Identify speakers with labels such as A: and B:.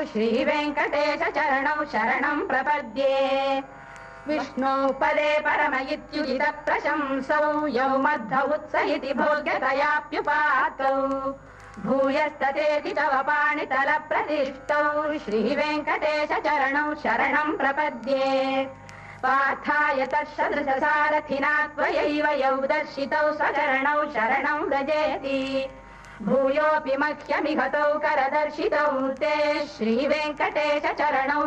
A: श्रीवेङ्कटेश चरणौ शरणं प्रपद्ये विष्णु पदे परम इत्युदित प्रशंसौ यौ मध्व उत्स इति भोग्यतयाप्युपातौ भूयस्ततेति तव पाणितल प्रतिष्ठौ श्रीवेङ्कटेश चरणौ शरणं प्रपद्ये पार्थाय तत्सदृशसारथिना त्वयैव यौ दर्शितौ स्वचरणौ शरणं व्रजेति भूयोऽपि मह्यमिहतौ करदर्शितौ ते श्रीवेङ्कटेश चरणौ